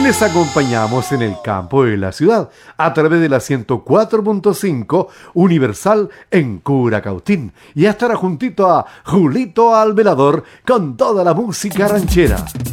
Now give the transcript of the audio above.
Les acompañamos en el campo de la ciudad a través de la 104.5 Universal en Curacautín. Y estará juntito a Julito Alvelador con toda la música ranchera.